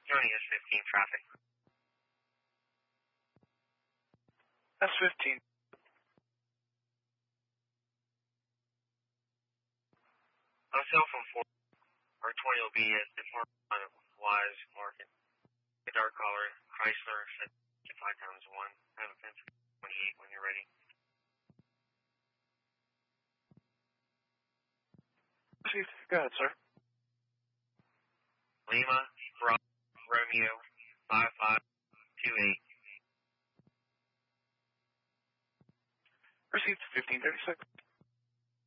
Joining S15 traffic. S15. Cell phone 4 or 20 will be at the far line of Wise Market. The dark color Chrysler set to 5x1. Have a fence 28 when you're ready. Go ahead, sir. Lima, Bravo, Romeo, 5528. Received 1536.